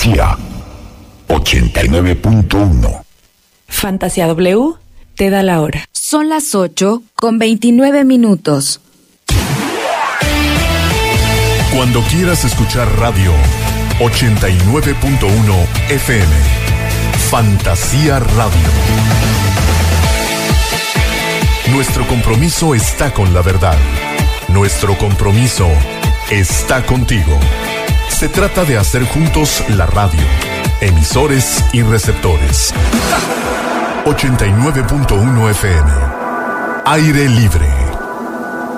Fantasía 89.1. Fantasía W te da la hora. Son las 8:29. Cuando quieras escuchar radio 89.1 FM. Fantasía Radio. Nuestro compromiso está con la verdad. Nuestro compromiso está contigo. Se trata de hacer juntos la radio, emisores y receptores. 89.1 FM. Aire libre.